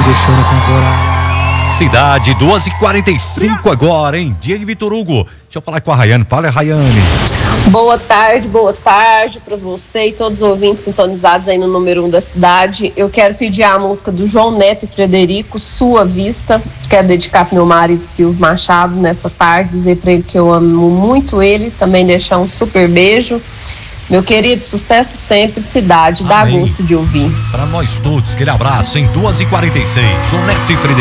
deixou na temporada. Cidade 2h45 agora, hein? Dia de Vitor Hugo. Deixa eu falar com a Rayane. Fala, Rayane. Boa tarde para você e todos os ouvintes sintonizados aí no número 1 da cidade. Eu quero pedir a música do João Neto e Frederico, Sua Vista. Quero dedicar para meu marido Silvio Machado nessa tarde, dizer para ele que eu amo muito ele, também deixar um super beijo. Meu querido, sucesso sempre, cidade, dá gosto de ouvir. Para nós todos, aquele abraço, em 2h46. João Neto e Frederico.